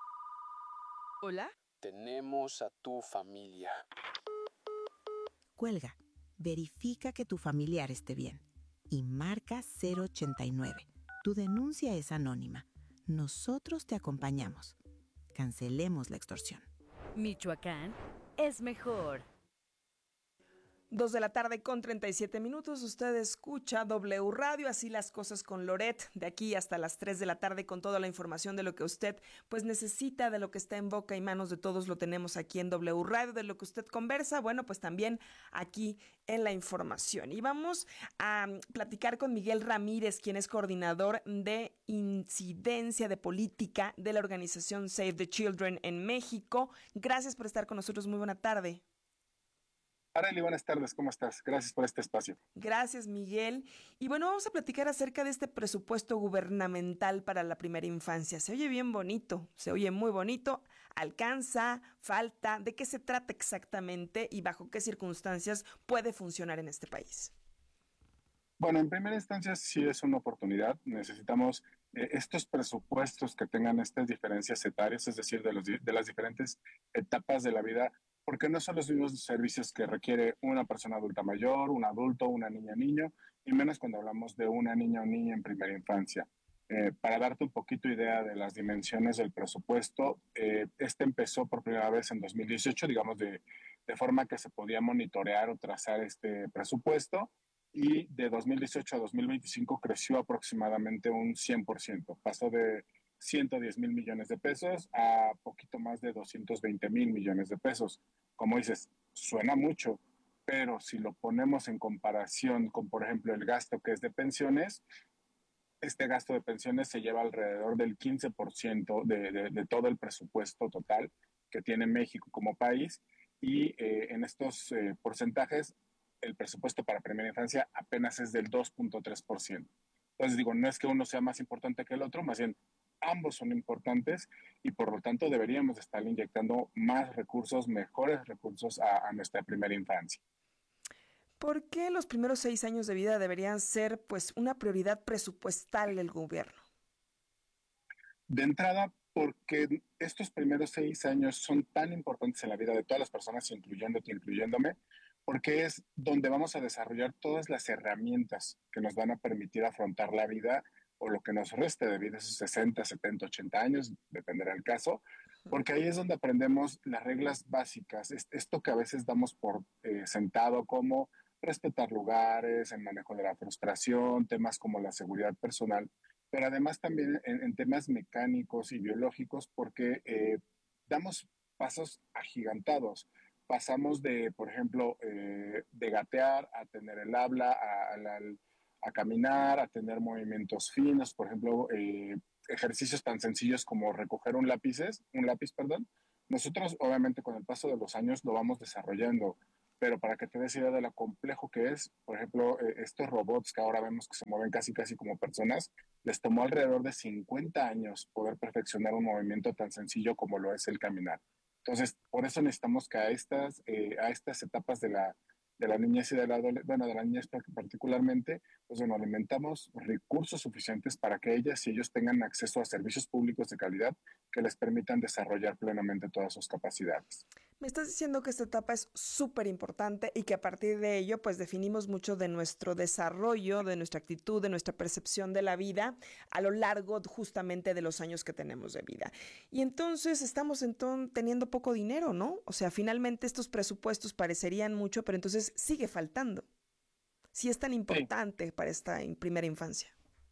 ¿Hola? Tenemos a tu familia.
Cuelga. Verifica que tu familiar esté bien. Y marca cero ochenta y nueve. Tu denuncia es anónima. Nosotros te acompañamos. Cancelemos la extorsión.
Michoacán es mejor.
Dos de la tarde con treinta y siete minutos, usted escucha W Radio, así las cosas con Loret, de aquí hasta las tres de la tarde con toda la información de lo que usted pues necesita, de lo que está en boca y manos de todos, lo tenemos aquí en W Radio, de lo que usted conversa, bueno, pues también aquí en la información. Y vamos a platicar con Miguel Ramírez, quien es coordinador de incidencia de política de la organización Save the Children en México. Gracias por estar con nosotros, muy buena tarde.
Arely, buenas tardes, ¿cómo estás? Gracias por este espacio.
Gracias, Miguel. Y bueno, vamos a platicar acerca de este presupuesto gubernamental para la primera infancia. Se oye bien bonito, se oye muy bonito. ¿Alcanza? ¿Falta? ¿De qué se trata exactamente y bajo qué circunstancias puede funcionar en este país?
Bueno, en primera instancia sí es una oportunidad. Necesitamos eh, estos presupuestos que tengan estas diferencias etarias, es decir, de, los, de las diferentes etapas de la vida, porque no son los mismos servicios que requiere una persona adulta mayor, un adulto, una niña, niño, y menos cuando hablamos de una niña o niña en primera infancia. Eh, para darte un poquito idea de las dimensiones del presupuesto, eh, este empezó por primera vez en dos mil dieciocho, digamos, de, de forma que se podía monitorear o trazar este presupuesto, y de dos mil dieciocho a dos mil veinticinco creció aproximadamente un cien por ciento. Pasó de ciento diez mil millones de pesos a poquito más de doscientos veinte mil millones de pesos. Como dices, suena mucho, pero si lo ponemos en comparación con, por ejemplo, el gasto que es de pensiones, este gasto de pensiones se lleva alrededor del quince por ciento de, de, de todo el presupuesto total que tiene México como país, y eh, en estos eh, porcentajes el presupuesto para primera infancia apenas es del dos punto tres por ciento. Entonces digo, no es que uno sea más importante que el otro, más bien ambos son importantes y por lo tanto deberíamos estar inyectando más recursos, mejores recursos a, a nuestra primera infancia.
¿Por qué los primeros seis años de vida deberían ser pues una prioridad presupuestal del gobierno?
De entrada, porque estos primeros seis años son tan importantes en la vida de todas las personas, incluyéndote, incluyéndome, porque es donde vamos a desarrollar todas las herramientas que nos van a permitir afrontar la vida o lo que nos reste de vida, esos sesenta, setenta, ochenta años, dependerá del caso, porque ahí es donde aprendemos las reglas básicas, esto que a veces damos por eh, sentado, como respetar lugares, el manejo de la frustración, temas como la seguridad personal, pero además también en, en temas mecánicos y biológicos, porque eh, damos pasos agigantados. Pasamos de, por ejemplo, eh, de gatear a tener el habla, a, a, la, a caminar, a tener movimientos finos, por ejemplo, eh, ejercicios tan sencillos como recoger un lápiz, un lápiz, perdón. Nosotros, obviamente, con el paso de los años lo vamos desarrollando, pero para que te des idea de lo complejo que es, por ejemplo, eh, estos robots que ahora vemos que se mueven casi casi como personas, les tomó alrededor de cincuenta años poder perfeccionar un movimiento tan sencillo como lo es el caminar. Entonces, por eso necesitamos que a estas, eh, a estas etapas de la, de la niñez y de la adolescencia, bueno, de la niñez particularmente, pues bueno, alimentamos recursos suficientes para que ellas y ellos tengan acceso a servicios públicos de calidad que les permitan desarrollar plenamente todas sus capacidades.
Me estás diciendo que esta etapa es súper importante y que a partir de ello pues definimos mucho de nuestro desarrollo, de nuestra actitud, de nuestra percepción de la vida a lo largo justamente de los años que tenemos de vida. Y entonces estamos entonces teniendo poco dinero, ¿no? O sea, finalmente estos presupuestos parecerían mucho, pero entonces sigue faltando. Sí es tan importante sí. para esta primera infancia.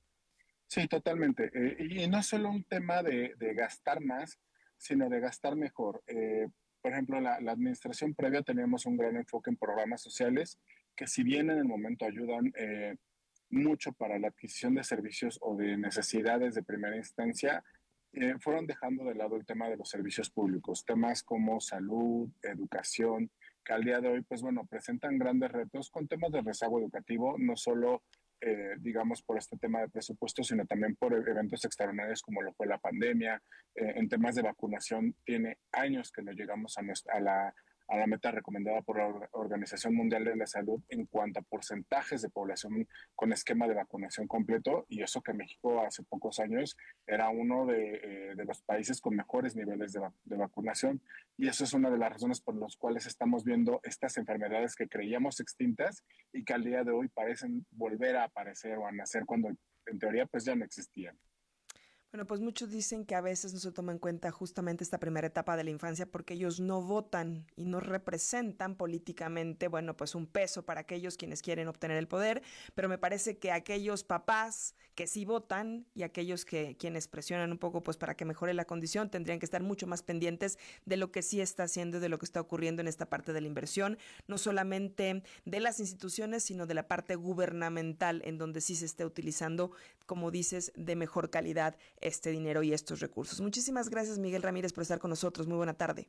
Sí, totalmente. Eh, y no solo un tema de, de gastar más, sino de gastar mejor. Eh, Por ejemplo, la, la administración previa teníamos un gran enfoque en programas sociales que si bien en el momento ayudan eh, mucho para la adquisición de servicios o de necesidades de primera instancia, eh, fueron dejando de lado el tema de los servicios públicos, temas como salud, educación, que al día de hoy, pues bueno, presentan grandes retos con temas de rezago educativo, no solo Eh, digamos, por este tema de presupuesto, sino también por eventos extraordinarios como lo fue la pandemia. Eh, en temas de vacunación, tiene años que no llegamos a, nuestra, a, la, a la meta recomendada por la Organización Mundial de la Salud en cuanto a porcentajes de población con esquema de vacunación completo, y eso que México hace pocos años era uno de, eh, de los países con mejores niveles de, de vacunación, y eso es una de las razones por las cuales estamos viendo estas enfermedades que creíamos extintas y que al día de hoy parecen volver a aparecer o a nacer cuando en teoría pues ya no existían.
Bueno, pues muchos dicen que a veces no se toma en cuenta justamente esta primera etapa de la infancia porque ellos no votan y no representan políticamente, bueno, pues un peso para aquellos quienes quieren obtener el poder, pero me parece que aquellos papás que sí votan y aquellos que quienes presionan un poco pues para que mejore la condición tendrían que estar mucho más pendientes de lo que sí está haciendo y de lo que está ocurriendo en esta parte de la inversión, no solamente de las instituciones, sino de la parte gubernamental en donde sí se esté utilizando, como dices, de mejor calidad este dinero y estos recursos. Muchísimas gracias, Miguel Ramírez, por estar con nosotros. Muy buena tarde.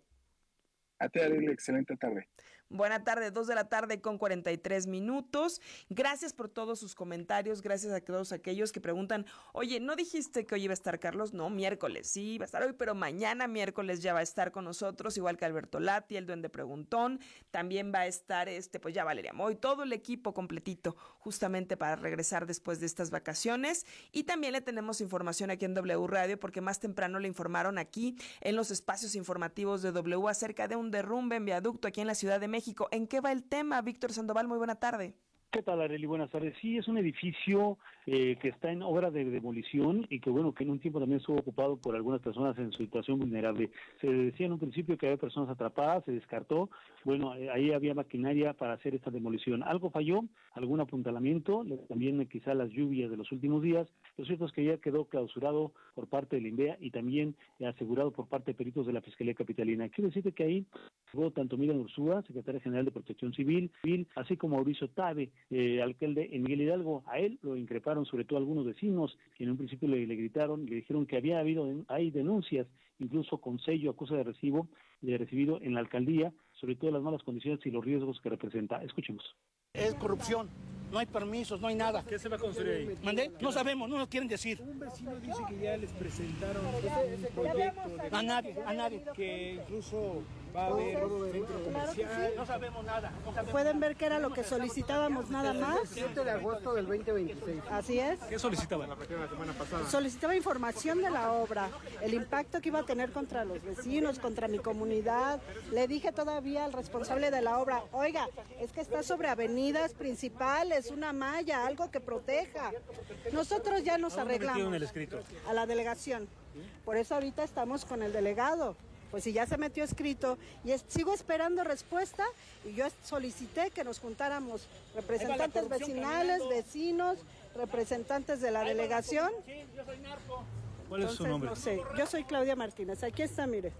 A ti, Ariel, excelente tarde.
Buena tarde, dos de la tarde con cuarenta y tres minutos. Gracias por todos sus comentarios, gracias a todos aquellos que preguntan, oye, ¿no dijiste que hoy iba a estar Carlos? No, miércoles, sí, va a estar hoy, pero mañana miércoles ya va a estar con nosotros, igual que Alberto Lati, el Duende Preguntón, también va a estar, este, pues ya Valeria Moy, todo el equipo completito, justamente para regresar después de estas vacaciones. Y también le tenemos información aquí en W Radio, porque más temprano le informaron aquí en los espacios informativos de W acerca de un derrumbe en viaducto aquí en la Ciudad de México. ¿En qué va el tema? Víctor Sandoval, muy buena tarde.
¿Qué tal, Arely? Buenas tardes. Sí, es un edificio eh, que está en obra de demolición y que, bueno, que en un tiempo también estuvo ocupado por algunas personas en situación vulnerable. Se decía en un principio que había personas atrapadas, se descartó. Bueno, eh, ahí había maquinaria para hacer esta demolición. Algo falló, algún apuntalamiento, también quizá las lluvias de los últimos días. Lo cierto es que ya quedó clausurado por parte del INVEA y también asegurado por parte de peritos de la Fiscalía Capitalina. Quiero decirte que ahí llegó tanto Miriam Ursúa, secretaria general de Protección Civil, así como Mauricio Tabe, Eh, alcalde en Miguel Hidalgo. A él lo increparon sobre todo algunos vecinos que en un principio le, le gritaron y le dijeron que había habido hay denuncias, incluso con sello acusa de recibo de recibido en la alcaldía, sobre todo las malas condiciones y los riesgos que representa. Escuchemos.
Es corrupción, no hay permisos, no hay nada.
¿Qué se va a construir ahí?
¿Mandé? No sabemos, no nos quieren decir.
Un vecino dice que ya les presentaron un proyecto de...
A nadie, a nadie.
Que incluso va a haber centro comercial.
No sabemos nada. No sabemos
Pueden
nada.
ver que era lo que solicitábamos nada más.
siete de agosto del veinte veintiséis.
Así es.
¿Qué solicitaban? La semana pasada.
Solicitaba información de la obra, el impacto que iba a tener contra los vecinos, contra mi comunidad. Le dije todavía al responsable de la obra, oiga, es que está sobre avenidas principales, una malla, algo que proteja. Nosotros ya nos arreglamos.
El escrito?
A la delegación. Por eso ahorita estamos con el delegado. Pues si ya se metió escrito y es, sigo esperando respuesta y yo solicité que nos juntáramos representantes vecinales, caminando. Vecinos, representantes de la delegación.
Sí, yo soy narco. ¿Cuál
Entonces,
es su nombre?
No sé, yo soy Claudia Martínez, aquí está, mire.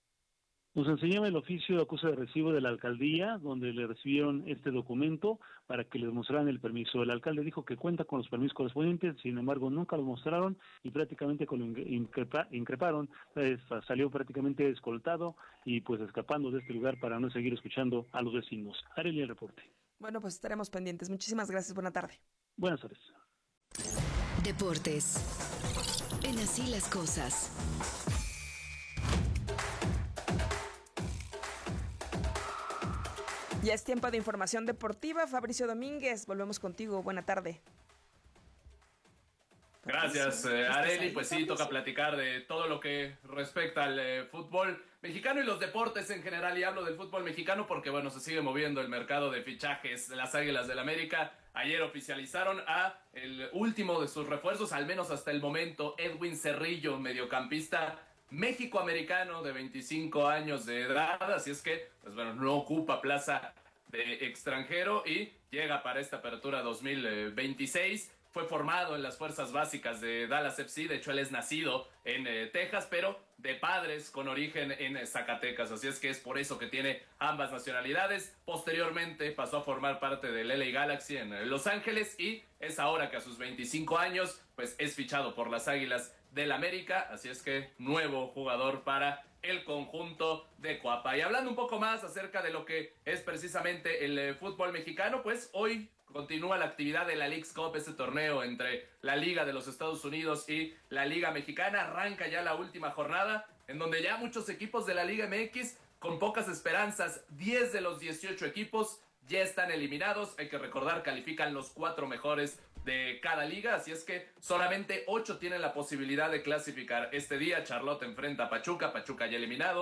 Nos enseñaba el oficio de acusa de recibo de la alcaldía, donde le recibieron este documento para que les mostraran el permiso. El alcalde dijo que cuenta con los permisos correspondientes, sin embargo nunca lo mostraron y prácticamente con lo increpa, increparon, pues, salió prácticamente escoltado y pues escapando de este lugar para no seguir escuchando a los vecinos. Arely, el reporte.
Bueno, pues estaremos pendientes. Muchísimas gracias. Buena tarde.
Buenas tardes.
Deportes. En Así las Cosas.
Ya es tiempo de información deportiva. Fabricio Domínguez, volvemos contigo. Buena tarde.
Gracias, eh, Arely. Pues sí, toca platicar de todo lo que respecta al eh, fútbol mexicano y los deportes en general. Y hablo del fútbol mexicano porque, bueno, se sigue moviendo el mercado de fichajes. Las Águilas del América ayer oficializaron a el último de sus refuerzos, al menos hasta el momento, Edwin Cerrillo, mediocampista México-americano de veinticinco años de edad, así es que, pues bueno, no ocupa plaza de extranjero y llega para esta apertura dos mil veintiséis. Fue formado en las fuerzas básicas de Dallas F C, de hecho él es nacido en eh, Texas, pero de padres con origen en eh, Zacatecas, así es que es por eso que tiene ambas nacionalidades. Posteriormente pasó a formar parte del L A Galaxy en eh, Los Ángeles y es ahora que a sus veinticinco años, pues es fichado por las Águilas del América, así es que nuevo jugador para el conjunto de Cuapa. Y hablando un poco más acerca de lo que es precisamente el eh, fútbol mexicano, pues hoy continúa la actividad de la Leagues Cup, ese torneo entre la Liga de los Estados Unidos y la Liga Mexicana. Arranca ya la última jornada, en donde ya muchos equipos de la Liga M X, con pocas esperanzas, diez de los dieciocho equipos ya están eliminados. Hay que recordar, califican los cuatro mejores de cada liga, así es que solamente ocho tienen la posibilidad de clasificar. Este día Charlotte enfrenta a Pachuca, Pachuca ya eliminado.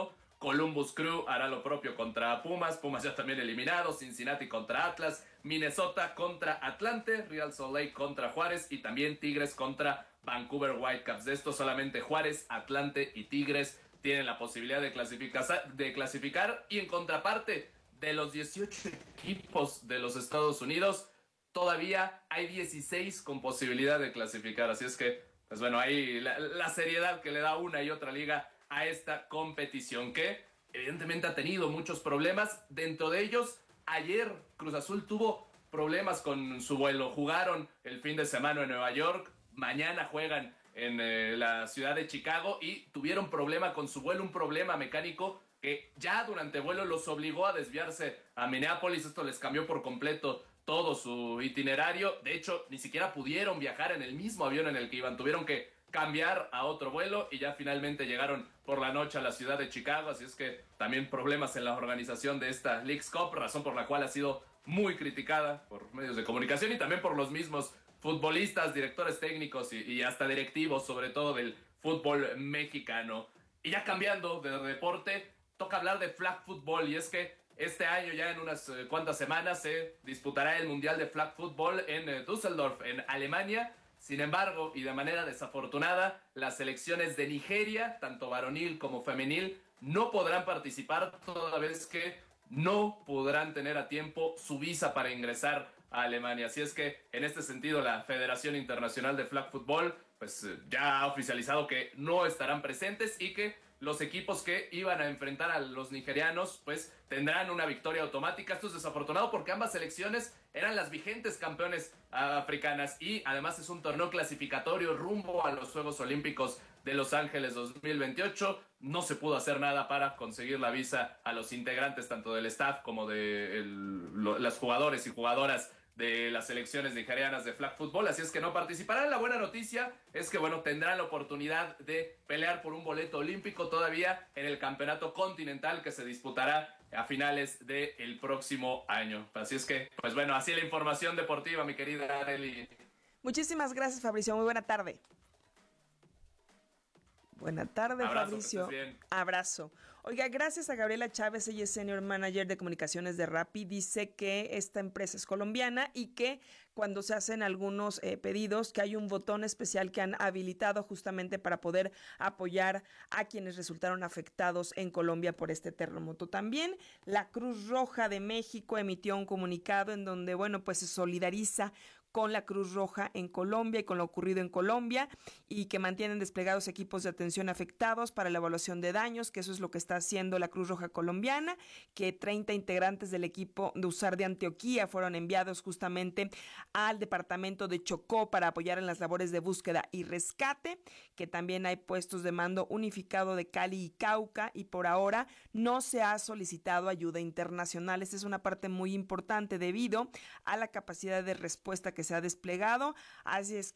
Columbus Crew hará lo propio contra Pumas, Pumas ya también eliminado, Cincinnati contra Atlas, Minnesota contra Atlante, Real Salt Lake contra Juárez y también Tigres contra Vancouver Whitecaps. De esto solamente Juárez, Atlante y Tigres tienen la posibilidad de clasificar, de clasificar y en contraparte de los dieciocho equipos de los Estados Unidos, todavía hay dieciséis con posibilidad de clasificar. Así es que, pues bueno, ahí la, la seriedad que le da una y otra liga a esta competición que evidentemente ha tenido muchos problemas. Dentro de ellos, ayer Cruz Azul tuvo problemas con su vuelo. Jugaron el fin de semana en Nueva York, mañana juegan en eh, la ciudad de Chicago y tuvieron problema con su vuelo, un problema mecánico que ya durante vuelo los obligó a desviarse a Minneapolis. Esto les cambió por completo todo su itinerario. De hecho, ni siquiera pudieron viajar en el mismo avión en el que iban. Tuvieron que cambiar a otro vuelo y ya finalmente llegaron por la noche a la ciudad de Chicago. Así es que también problemas en la organización de esta Leagues Cup, razón por la cual ha sido muy criticada por medios de comunicación y también por los mismos futbolistas, directores técnicos y, y hasta directivos, sobre todo del fútbol mexicano. Y ya cambiando de deporte, toca hablar de flag football, y es que este año, ya en unas eh, cuantas semanas, se disputará el Mundial de Flag Football en eh, Düsseldorf, en Alemania. Sin embargo, y de manera desafortunada, las selecciones de Nigeria, tanto varonil como femenil, no podrán participar toda vez que no podrán tener a tiempo su visa para ingresar a Alemania. Así es que, en este sentido, la Federación Internacional de Flag Football pues, eh, ya ha oficializado que no estarán presentes y que los equipos que iban a enfrentar a los nigerianos pues tendrán una victoria automática. Esto es desafortunado porque ambas selecciones eran las vigentes campeones africanas y además es un torneo clasificatorio rumbo a los Juegos Olímpicos de Los Ángeles dos mil veintiocho. No se pudo hacer nada para conseguir la visa a los integrantes tanto del staff como de el, lo, las jugadores y jugadoras de las selecciones nigerianas de flag football, así es que no participarán. La buena noticia es que, bueno, tendrán la oportunidad de pelear por un boleto olímpico todavía en el campeonato continental que se disputará a finales del próximo año. Así es que, pues bueno, así la información deportiva, mi querida Arely.
Muchísimas gracias, Fabricio. Muy buena tarde. Buena tarde,
Abrazo,
Fabricio.
que estés bien.
Abrazo. Oiga, gracias a Gabriela Chávez, ella es Senior Manager de Comunicaciones de Rappi, dice que esta empresa es colombiana y que cuando se hacen algunos eh, pedidos, que hay un botón especial que han habilitado justamente para poder apoyar a quienes resultaron afectados en Colombia por este terremoto. También la Cruz Roja de México emitió un comunicado en donde, bueno, pues se solidariza con la Cruz Roja en Colombia y con lo ocurrido en Colombia y que mantienen desplegados equipos de atención afectados para la evaluación de daños, que eso es lo que está haciendo la Cruz Roja colombiana, que treinta integrantes del equipo de USAR de Antioquía fueron enviados justamente al departamento de Chocó para apoyar en las labores de búsqueda y rescate, que también hay puestos de mando unificado de Cali y Cauca y por ahora no se ha solicitado ayuda internacional. Esta es una parte muy importante debido a la capacidad de respuesta que se ha desplegado, así es